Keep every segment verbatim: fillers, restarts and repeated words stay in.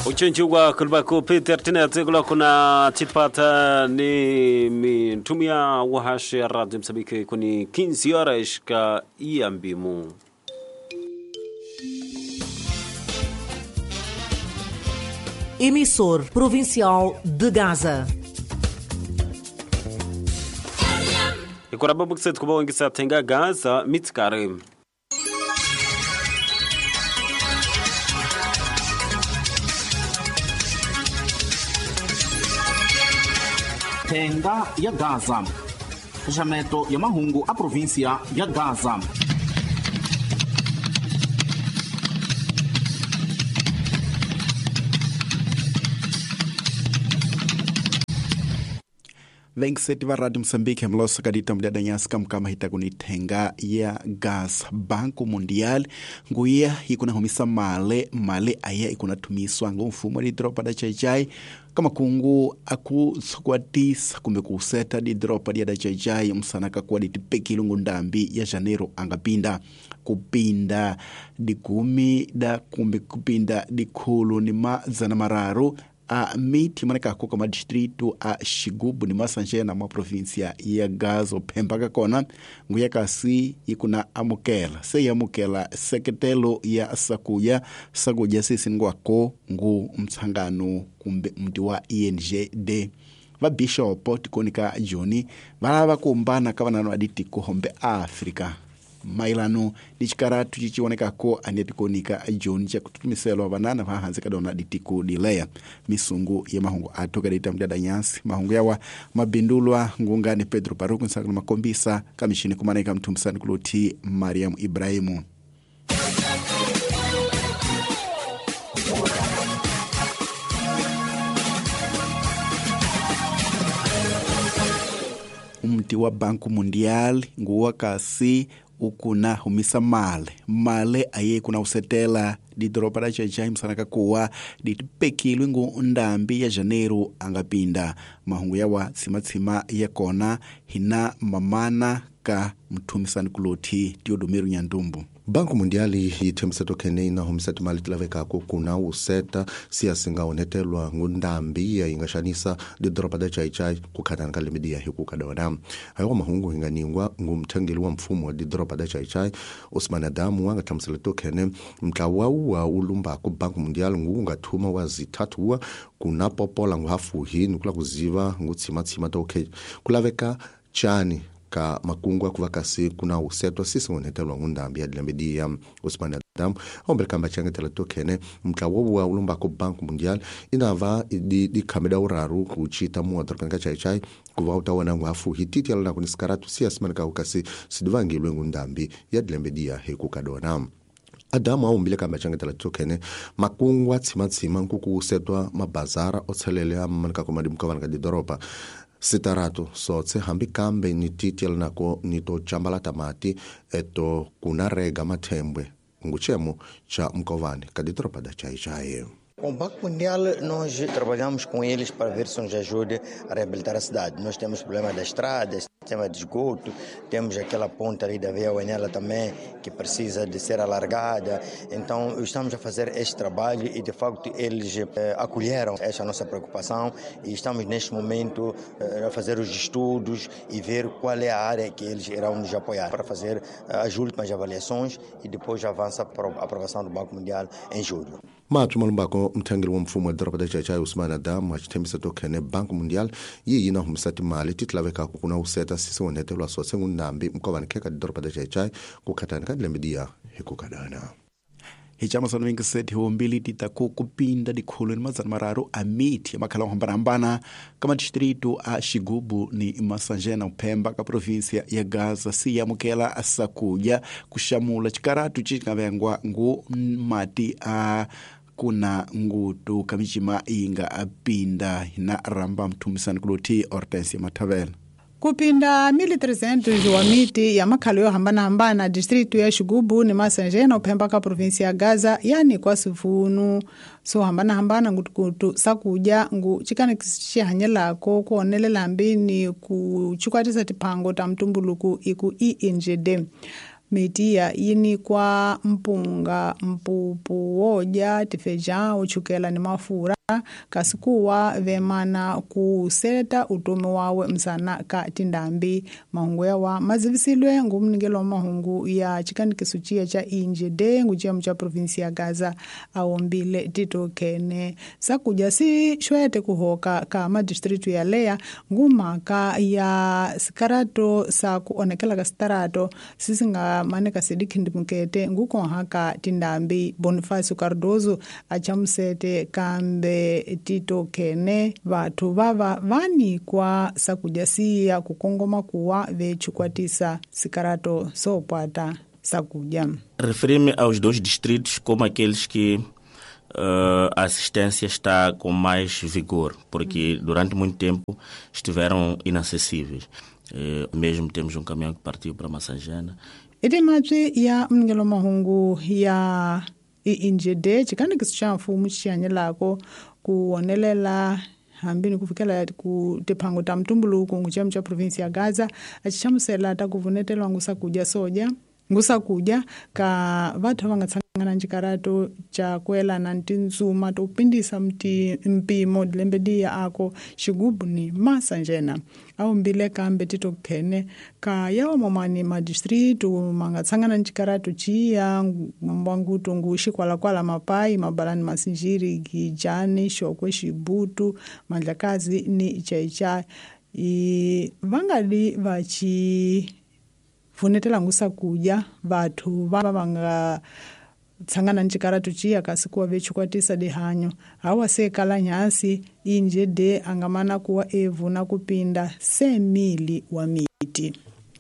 uchenjua kulbako Peter Tinete kula kuna tipata ni mitumia wahashi radio Msambiki kuni quinze horas ka iambimu. Emissor Provincial de Gaza. Ikoraba bukset kuba wengisa tenga Gaza mitskare. Tenga ya Gaza. Fechamento ya mahungu a província ya Gaza. Vengseti va Radio Msambiki mlosa kadita mdada nyaska mkama hitakuni tenga ya Gaza. Banku Mundial nguia ikuna humisa male male aya ikuna tumiswa ngu mfumo di dropa da chai kama kungu aku squatis kumbe kuseta di dropa di da chai msanaka kwa di tipeki lungu ndambi ya Janeiro angapinda kupinda di kumi da kumbe kupinda di kulu ni mazana mararu a miti manaka kuka madistritu a Xigubu ni masanjena mwa provincia ya Gaza pembaka kona nguya kasi ikuna amukela se ya amukela sekretelo ya sakuya sakuya sisi ngwako ngu mtsangano kumbe mti wa I N G D va bishop tikonika Joni valava kumbana kavanano aditi kuhombe Afrika mailano dichikaratu chichioneka ko anetikonika John cha kutumiselo banana va hanze kadona ditiko dilea misungu ya mahungu atoka dita mdada nyansi mahungu yawa mabindulwa ngungani Pedro Paruku nsakana makombisa kamishini kumaneka mtumsani kuloti Mariam Ibrahimu. Umti wa Banku Mundial nguwa kasi ukuna humisa male male aye kuna usetela di dropa da chai msanaka kuwa di pekilwe ngu ndambi ya Janeiro angapinda mahungu yawa simatsima ya kona hina mamana ka mtumisani kuloti Teodomiro Nyandumbu. Banku Mundiali yitemseto kene na humseti mali tilaveka kuna useta siyasinga unetelwa ngundambi ya ingashanisa di dropa da chai chai kukatana kalimedia hiku kadona. Hayo mahungu hinganingwa ngumtangili wa mfumo di dropa da chai chai Osman Adamu wanga tamseleto kene mkawawu wa ulumba ku Banku Mundiali ngunga tuma wazi tatuwa kuna popola nguhafu hii nukula kuziva ngutsima tsima toke kulaveka chani ka makungwa kuvakasi kuna usetwa sisi unetelwa ngundambi ya dilambedia Osman Adamu ombe kamba change teletokene mkawobu wa ulumba ku Banku Mundial inava di, di kameda uraru kuchita muwa dropenka chai chai kuva utawana nguhafu hititi alana kuniskaratu siyasimanika ukasi siduvangi ilwe ngundambi ya dilambedia heku kadona. Adamu au mbile kamba change teletokene makungwa tsima tsima nkuku usetwa mabazara otsalele amanika kumadi mkawana kadi doropa sitarato sotse hambi kambe ni titiel nako nito chambala tamati eto kuna rega matembwe nguchemo cha mkovani kadidropa da chai chai. Com o Banco Mundial, nós trabalhamos com eles para ver se nos ajuda a reabilitar a cidade. Nós temos problema das estradas, sistema de esgoto, temos aquela ponta ali da Via Uenela também, que precisa de ser alargada. Então, estamos a fazer este trabalho e, de facto, eles eh, acolheram esta nossa preocupação e estamos, neste momento, eh, a fazer os estudos e ver qual é a área que eles irão nos apoiar para fazer eh, as últimas avaliações e depois avança para a aprovação do Banco Mundial em julho. Matu malumbako mtangili wa mfumo wa dropa da chai chai Osman Adamu wachitemisa tokene Banku Mundial yi yina humsati mali titlaveka kukuna useta sisi wanetelwa sose ngundambi mkawani keka dropa da chai chai kukatani kadilembedia hiku kadana. Hichama sana wengi seti huombili titaku kupinda di kulu ni mazana mararu amiti ya makala wambarambana kama distritu a Xigubu ni masanjena upemba ka provincia ya Gaza si ya mukela asakuja kushamula chikaratu chikavengwa ngu mati a kuna ngutu kamichima inga apinda na ramba mtumisani kuloti Hortensia Matavela. Kupinda mili trezentos wa miti ya makalo yo hambana hambana distritu ya Xigubu ni masanjena upembaka provinsia ya Gaza yani kwa sifunu so hambana hambana ngutukutu sakuja ngu chikane kisishi hanyela ko kuonele lambi ni kuchukwatisa tipango ta mtumbuluku iku I N G D. metia yini kwa mpunga mpupu woja tifeja uchukela ni mafura kasikuwa vemana kuseta utume wawe msana ka tindambi mahungu ya wa mazivisilwe ngumningelo mahungu ya chikani kisuchia cha inje de ngujia mcha provinsi ya Gaza aombile tito kene sakuja si shwete kuhoka kama distritu ya Lea ngumaka ya sikarato sa kuonekela ka starato sisi nga maneka sidiki ndimukete nguko haka tindambi Bonifacio Cardozo achamsete kambe tito kene vatu vava vani kwa sakujasia kukongoma kuwa vechukwatisa sikarato sopata sakuja. Refere-me aos dois distritos como aqueles que uh, a assistência está com mais vigor, porque hum. durante muito tempo estiveram inacessíveis. Uh, mesmo temos um caminhão que partiu para Massangena. Ede matwe ya mngelo mahungu ya injede chikani kisichafu mchianye lako kuonelela hambini kufikela kutepango ta mtumbulu kungucha mcha provinsi ya Gaza achichamusela takuvunetelwa ngusa kuja soja ngusa kuja ka vatu vangatsangana njikarato cha kwela na ntinzuma tupindisa mti mpimo dilembedia ako shigubu ni Massangena au mbile kambe tito kene ka yawa mamani madistritu mangatsangana njikarato chia mbwangutu ngushi kwala kwala mapai mabalani masinjiri gijani shokwe shibutu mandlakazi ni chaichai i vangali vachi funetela ngusa kuja vatu vava vanga tsangana nchikaratu chia kasikuwa vechukwatisa dehanyo hawa sekala nyasi inje de angamana kuwa evu na kupinda semili wa miti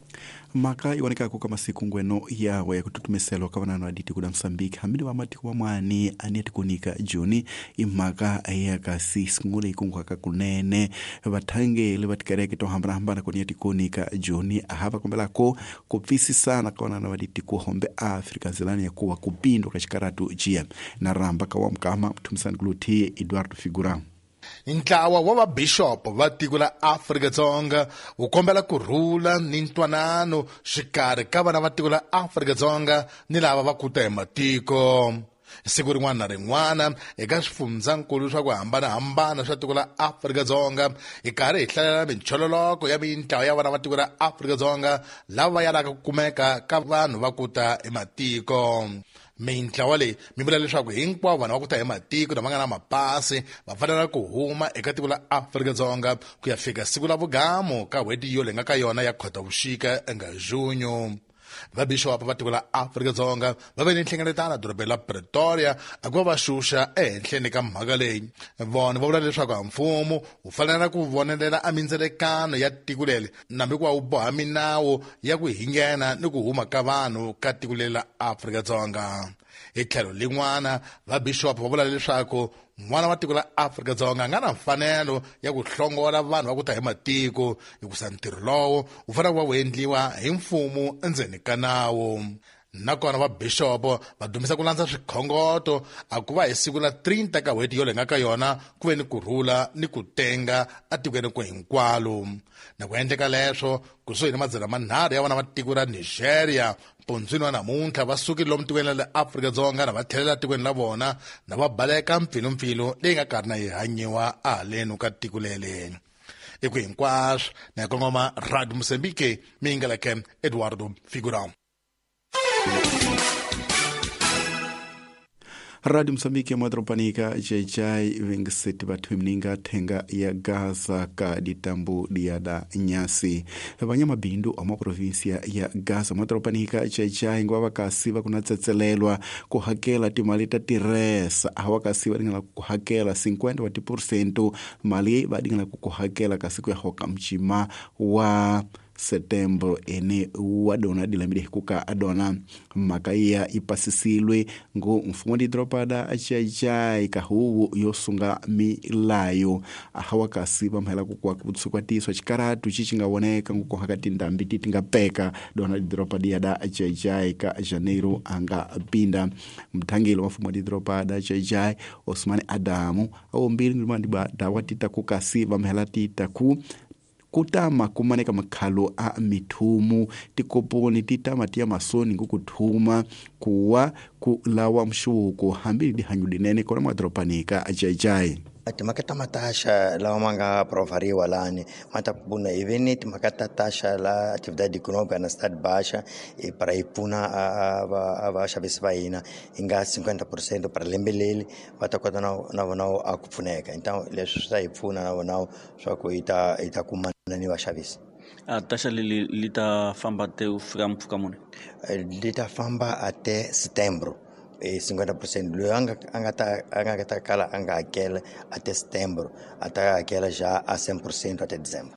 maka iwaneka kuka masiku ngweno yawe ya kututumeselo kawanano aditi kuda Msambiki hamidi wa mati kwa mwani anieti kunika juni imaka ayaka si singule ikungu kunene batange ili batikareke to hambana hambana kunieti kunika juni ahaba kumbela ko kupisi sana kawanano aditi kuhombe Afrika zilani ya kuwa kubindo kachikaratu jia na ramba kawa mkama tumisani gluti Eduardo Figura. Ntlawa wa Bishop va tiko la Afrika-Dzonga wu kombela ku rhula ni ntwanano xikarhi ka vana va tiko la Afrika-Dzonga ni lava va kuta hi matiko. Siku rin'wana na rin'wana eka swifundzankulu swa ku hambanahambana swa tiko la Afrika-Dzonga hi karhi hi hlalela minchololoko ya mintlawa ya vana va tiko la Afrika-Dzonga lava va yalaka ku kumeka ka vanhu va kuta hi matiko. Mintlawa leyi mi vula leswaku hinkwavo vanhu va kuta hi matiko lama nga na mapasi va fanele ku huma eka tiko la Afrika-Dzonga ku ya fika siku la vugamo ka n'hweti yo lenga ka yona ya Khotavuxika nga Junyo. Vabixopo va tiko la Afrika-Dzonga va ve ni nhlengeletana dorobeni la Pretoria a ku va va xuxa ehenhleni ka mhaka leyi. Vona va vula leswaku mfumo wu fanele ku vonelela a mindzelekano ya tiko leri nambi ku va wu boha minawu ya ku hingena ni ku huma ka vanhu ka tiko leri la Afrika-Dzonga. Hi tlhelo lin'wana vabixopo va vula leswaku n'wana wa tiko la Afrika-Dzonga nga na mfanelo ya ku hlongola vanhu va ku ta hi matiko hikusa ntirho lowo wu fanele ku va wu endliwa hi mfumo endzeni ka nawu. Nakona vabixopo va dumisa ku landza swikhongoto a ku va hi siku la thirty ka n'hweti yo lenga ka yona ku ve ni ku rhula ni ku tenga atikweni ku hinkwalo. Na ku endleka leswo kusuhi ni madzana manharhu ya vana va tiko ra Nigeria pondzwini wa namuntlha va sukile lomu tikweni la Afrika-Dzonga na va tlhelela tikweni la vona na va baleka mpfilumpfilu leyi nga karhi na yi hanyiwa a haleni ka tiko lele. Eku hinkwaswo na kongoma Radio Mozambique mi ngeleke Eduardo Figura. Radio Mozambique mwadropanika jajai vengiseti batu mninga tenga ya Gaza ka ditambu diada nyasi. Vanyama bindu oma provinsia ya Gaza mwadropanika jajai ngwa wakasiva kuna tsetselelwa kuhakela timalita tiresa. Hawa wakasiva dingala kuhakela fifty wati porcento mali ba dingala kuhakela kasiku ya hoka mchima wa September ene wadona dilamide kuka adona makaya ipasisilwe ngo mfumo di dropada achajai kahuwu yosunga milayo ahawakasi bamhela kukwa kutsukwatiswa chikaratu chichinga woneka nguko hakati ndambi titinga peka dona di dropada yada achajai ka Janeiro anga pinda mtangilo wa mfumo di dropada achajai Osman Adamu au mbili ngumandi ba dawatita kukasi bamhela titaku kutama kumaneka makhalo a mithumu tikoponi titama tia masoni ngukuthuma kuwa kulawa mshuko hambili dihanyu dinene kona mwadropanika ajajai. Timakata matasha la manga provariwa lani mata puna eveni timakata tasha la atividade econômica na cidade baixa e para ipuna a a baixa bisvaina inga cinquenta por cento para lembelele watakota na na na akufuneka então leswo swi ipfuna na na swa ku ita ita kumana ni vashavisi. A taxa li lita famba até o fika mpfuka muni lita famba até setembro e cinquenta por cento loyi anga anga ta anga ta kala anga hakela até setembro ata hakela já a cem por cento até dezembro.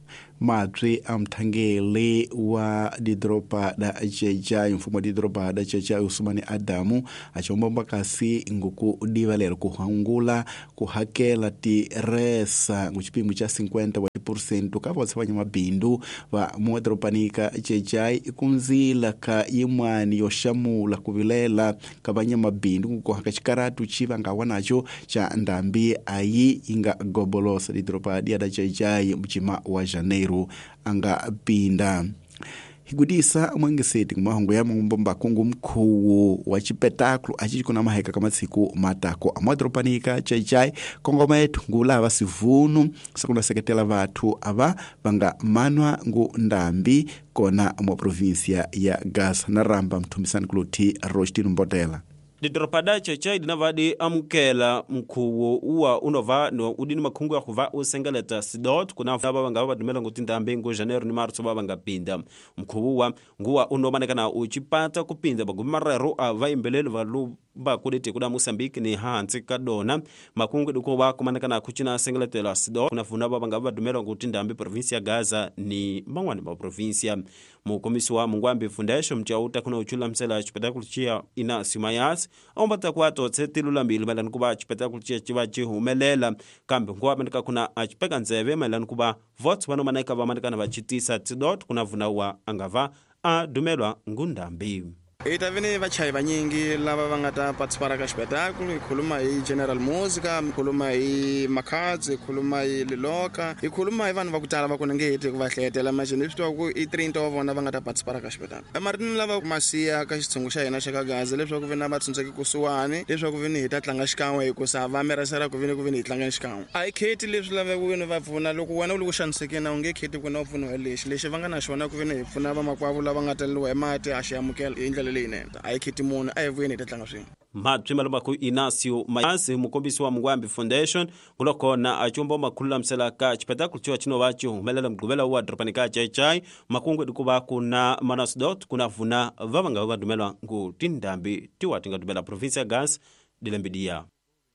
Matri amthangele wa didropa da Jejai mfumo didropa da Jejai Usmani Adamu achomba mbakasi nguku divalera kuhangula kuhakela ti resa nguchipimo cha cinquenta por cento kava tsavanya mabindu va modropanika Jejai ikunzila ka yimwani yoshamula kuvilela kabanya mabindu ngukuhaka chikaratu chiva ngawanacho cha ndambi ayi inga gobolosa didropa dia da Jejai mchima wa Janeiro anga pinda higudisa mwengeseti kumahongo ya mbomba kungu mkuu wa chipetaklu achichi kuna maheka kama siku matako amadropanika Jejai kongoma yetu ngula vasivunu sakuna seketela vatu ava vanga manwa ngu ndambi kona mwa provinsia ya Gaza na ramba mtumisani kuluti Rochtinu Mbotela. Didropada Jejai dinavadi amkela mkuwo uwa unova no udini makungu ya kuva usengeleta sidot kuna baba nga baba dumela ngutinda mbengo Janeiro ni Marso baba nga pinda mkuwo wa nguwa unomanekana uchipata kupinda bagumarero ava imbelele valu ba kudete kuda Mozambique ni hansi kadona makungu duko ba kumanekana kuchina sengeletela sidot kuna funa baba nga baba dumela ngutinda mbe provincia Gaza ni mangwani ba provincia mu komisi wa Mungwambi Foundation mchauta kuna uchula msela chipetakulu chia ina simayas ombata kwato tsetilula mbili malani kuba chipetakulu chia chiva chihumelela kambi nguwa kuna achipeka nzeve malani kuba votes wano maneka ba maneka na vachitisa tidot kuna vuna wa angava a dumelwa ngundambi. Ita vini vachai vanyingi lava vangata participara ka xipetakulu ikhuluma hi General Musica ikhuluma hi Makhadzi ikhuluma hi Liloka ikhuluma hi vanhu va ku tala va kunengeti ku va hletela machini leswi ku i trinta wa vona vangata participara ka xipetakulu emarini lava masiya ka xitshungu xa hina xa ka Gaza leswaku vini va tsundzeki kusuwani leswaku vini hi ta tlanga xikan'we hikusa va meresera ku vini ku vini hi tlanga xikan'we a hi kheti leswi lava ku vini va pfuna loko wena u loko xanisekini u nge kheti ku na u pfuniwa lexi lexi va nga na xona ku vini hi pfuna va makwavo lava nga taleliwa hi mati a xi amukela hi ndlela aikitimun ayevweni tatlanga swin'we matwi maloma ku Inacio Mayasi mukombisi wa Mungwambi Foundation kulokona achombo makhulula msela ka chipetakulu chiwa chino vachi humelela mgubela wa dropanika Jejai makungu dikuba kuna manasdot kuna vuna vavanga vadumela ngu tindambi tiwa tinga dumela provincia Gaza dilembidia.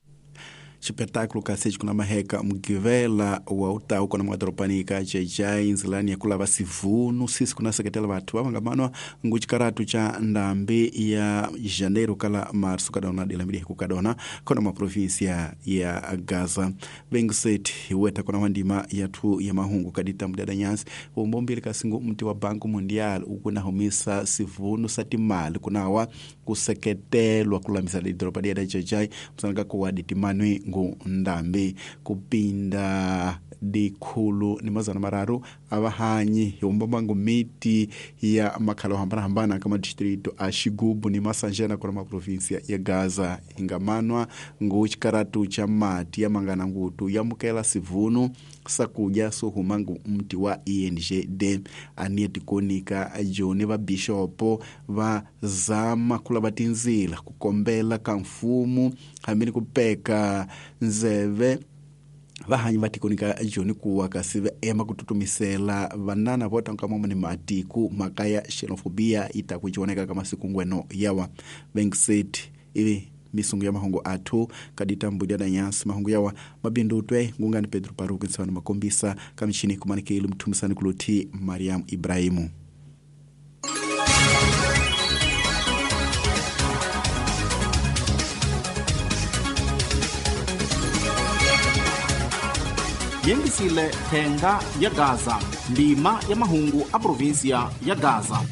Chipetakulu kasechi kuna maheka mgivela wa utau kuna mwadropanika Jejai nzilani ya kula vasivunu sisi kuna seketela watu wavanga manwa ngu chikaratu cha ndambi ya Janeiro kala Marso kadona dilambidia kukadona kuna mwa provinsia ya Gaza benguseti weta kuna wandima ya tu ya mahungu kadita mdada nyansi umbombili kasingu mti wa Banku Mundial ukuna homisa sivunu satimali kuna wa kuseketelwa kula misali dropadia da Jejai msanaka kuwa ditimanwi ngu ndambi kupinda dikulu ni mazana mararu abahanyi yombombango miti ya makalo hambana hambana kama distrito ashigubu ni masanjena kwa ma provincia ya Gaza ingamanwa ngu chikaratu cha mati ya mangana ngutu ya mukela sivunu sakuja so humangu mti wa I N G D anieti konika ajone va bishopo va zama kula batinzila kukombela kamfumu hamini kupeka nzeve vahanyi vatikonika joni kuwa kasive ema kututumisela vanana vota kama ni matiku makaya xenofobia itakuchioneka kama sikungweno yawa vengseti ili misungu ya mahongo atu kadita mbudia da nyasi mahongo yawa mabindutwe ngungani Pedro Paruku nsawani makombisa kamichini kumanike ilu mtumisani kuluti Mariam Ibrahimu. yengisile thenga ya Gaza ndima ya mahungu a provinsia ya Gaza.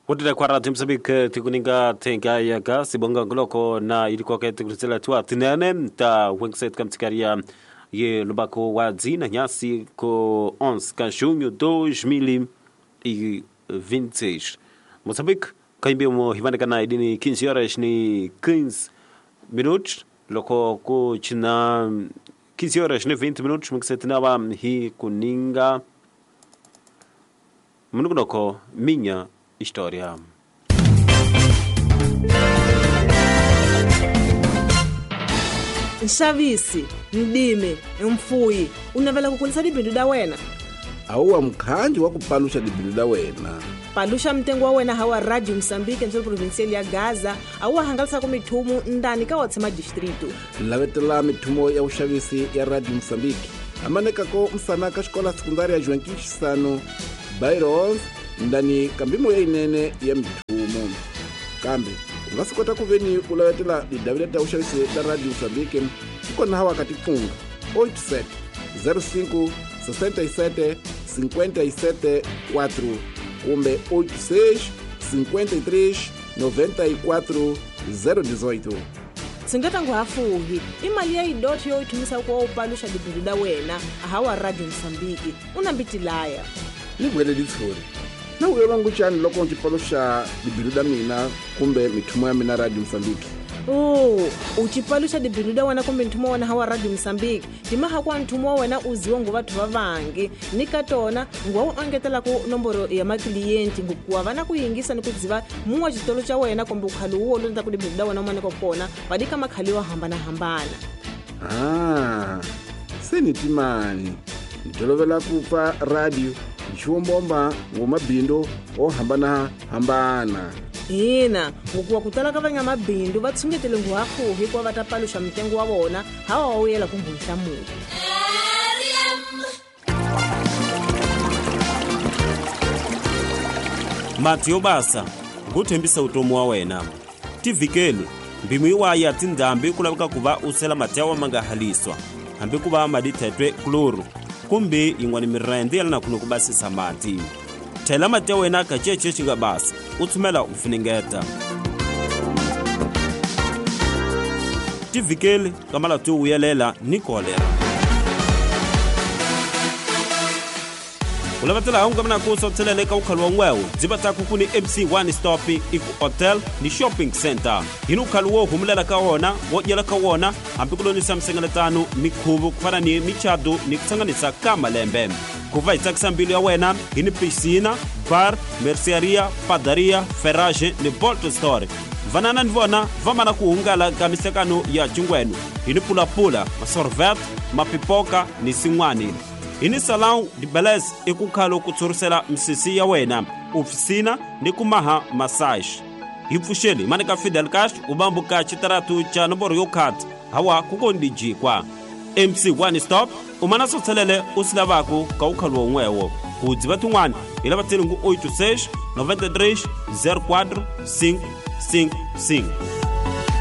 Kutile kwa Radio Mozambique tikuninga tenga ya gas bonga ngoloko na ilikuwa kete kulisela tu atinene ta wengset kamtikaria ye lubako wa zina nyasi ko onze de junho dois mil e vinte e seis. Moçambique kaimbe mo hivanda kana idini quinze horas ni quinze minutos loko ko china quinze horas ni vinte minutos muksetinaba hi kuninga mununoko minha história. Nxavisi, mdime, mfuyi, unavela kukulisa dibindu da wena. Auwa mkhanji wa kupalusha dibindu da wena. Palusha mtengo wa wena hawa Radio Mozambique ncholo provincial ya Gaza, auwa hangalisa kumithumu ndani ka watsema distrito. Lavetela mithumo ya ushavisi ya Radio Mozambique. Amanekako msanaka shikola sekundari ya Juankishisano, Byros, ndani kambimo ya inene ya mithumo. Kambe, ungasikota kuveni ulawetela didawileta ushavisi la Radio Mozambique, ukona hawa katifunga, oito sete zero cinco sessenta e sete cinquenta e sete quatro, kumbe oito seis cinquenta e três noventa e quatro zero dezoito. Singata nguhafuhi, imali ya idoti yo itumisa kwa upalusha dibindu da wena, ahawa Radio Mozambique, unambitilaya. Nigwele ditsuri. Na uwe wangu chani loko nchipalusha dibindu da mina, kumbe mithumo ya mina Radio Mozambique. Oh, uchipalusha dibindu da wena kumbe mithumo wana hawa Radio Mozambique. Dima hakuwa mithumo wena uziwa nguva tuva vangi. Nikatona, nguwa uangetela ku nomboro ya makilienti ngukuwa vana kuyingisa ni kuziva muwa chitolo cha wena kumbe ukhalu uwo lonza kudibindu da wena umane kupona. Wadika makhaliwa hambana hambana. Ah, seni timani. Nitolovela kupa radio. Nchuombomba ngumabindo o hambana hambana. Ina, ngukuwa kutala kavanya mabindu vatsungetele nguhafuhi kwa vatapalusha mtengo wa wona hawa wawela kumbulisha mungu. Mati yobasa nguthembisa utomu wa wena tivikeli mbimwi waya tindambi kulabika kuva usela matewa mangahaliswa hambi kuva madithetwe kloro kumbe ingwani mirende yalina kuno kubasisa mati thela matewa wena kacheche chingabasa uthumela ufuningeta tivikeli kamala tu uyelela ni kolera ulavatela haunga mna kuso teleleka ukhalwa ngwewo dzibata kukuni M C one stop iku hotel ni shopping center inu khalwo humulela ka wona wojela ka wona ampikuloni samsengeletano mikhubu kufana ni michado ni kutsanganisa kama lembe kuva itsakisa mbili ya wena ini piscina bar merceria padaria ferrage ni bolt store vanana nivona vamana kuhungala ka misekano ya chingwenu ini pulapula masorvet mapipoka ni singwani ini salão de beleza e kukhalo kutsurisela msisi ya wena oficina ni kumaha massage hipfuxeli maneka Fidel Castro ubambu ka chitaratu cha nomboro yo khati hawa kukondijikwa M C one stop umana sothelele usilavako ka ukhalo ngwewo kudziva tun'wana ilava tselingu oito seis noventa e três zero quatro cinco cinco cinco.